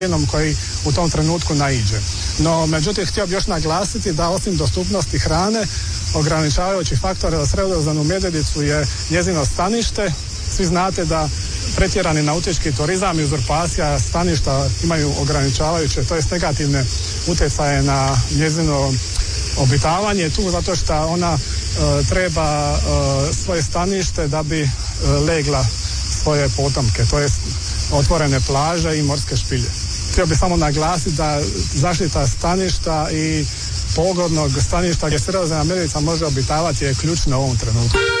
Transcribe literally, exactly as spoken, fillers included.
jednom koji u tom trenutku naiđe. No, međutim, htio bih još naglasiti da osim dostupnosti hrane, ograničavajući faktor za sredozemnu medvjedicu je njezino stanište. Svi znate da pretjerani nautički turizam i uzurpacija staništa imaju ograničavajuće, to jest negativne utjecaje na njezino obitavanje tu, zato što ona e, treba e, svoje stanište da bi e, legla svoje potomke, to jest otvorene plaže i morske špilje. Htio bih samo naglasiti da zaštita staništa i pogodnog staništa gdje sredozemna medvjedica može obitavati je ključna u ovom trenutku.